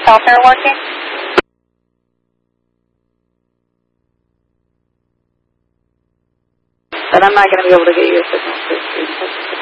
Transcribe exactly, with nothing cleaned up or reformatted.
cell phone working? But I'm not going to be able to get you a signal.